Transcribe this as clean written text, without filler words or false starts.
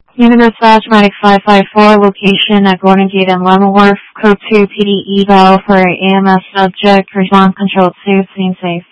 Unit Dispatchmatic 554, location at Gordon Gate and Leavenworth, code 2 PD eval for AMS subject, response control 2, scene safe.